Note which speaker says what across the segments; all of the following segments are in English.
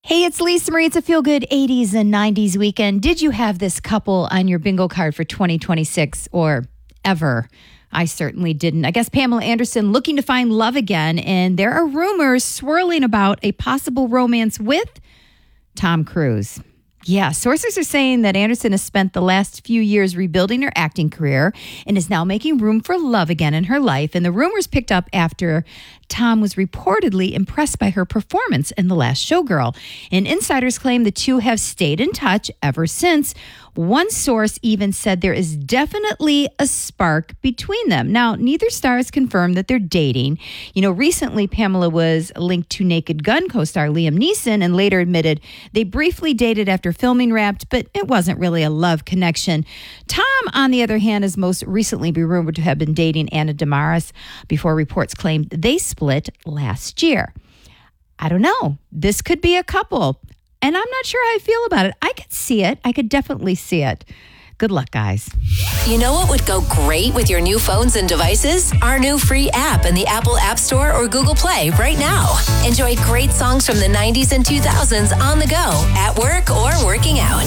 Speaker 1: Hey, it's Lisa Marie. It's a feel-good 80s and 90s weekend. Did you have this couple on your bingo card for 2026 or ever? I certainly didn't. I guess Pamela Anderson looking to find love again, and there are rumors swirling about a possible romance with Tom Cruise. Yeah, sources are saying that Anderson has spent the last few years rebuilding her acting career and is now making room for love again in her life. And the rumors picked up after Tom was reportedly impressed by her performance in The Last Showgirl. And insiders claim the two have stayed in touch ever since. One source even said there is definitely a spark between them. Now, neither star has confirmed that they're dating. You know, recently Pamela was linked to Naked Gun co-star Liam Neeson and later admitted they briefly dated after filming Wrapped, but it wasn't really a love connection. Tom, on the other hand, is most recently be rumored to have been dating Anna Damaris before reports claimed they split last year. I don't know. This could be a couple. And I'm not sure how I feel about it. I could see it. I could definitely see it. Good luck, guys.
Speaker 2: You know what would go great with your new phones and devices? Our new free app in the Apple App Store or Google Play right now. Enjoy great songs from the 90s and 2000s on the go, at work, or working out.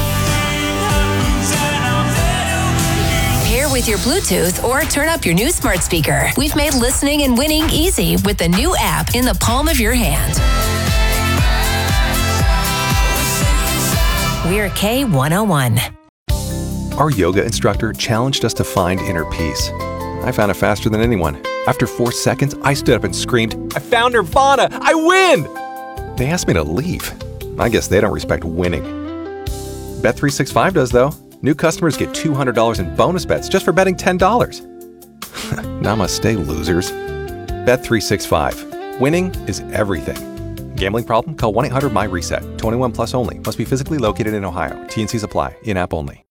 Speaker 2: Pair with your Bluetooth or turn up your new smart speaker. We've made listening and winning easy with the new app in the palm of your hand. We're K101.
Speaker 3: Our yoga instructor challenged us to find inner peace. I found it faster than anyone. After 4 seconds, I stood up and screamed, "I found Nirvana! I win!" They asked me to leave. I guess they don't respect winning. Bet365 does, though. New customers get $200 in bonus bets just for betting $10. Namaste, losers. Bet365. Winning is everything. Gambling problem? Call 1-800-MY-RESET. 21 plus only. Must be physically located in Ohio. T&Cs apply. In-app only.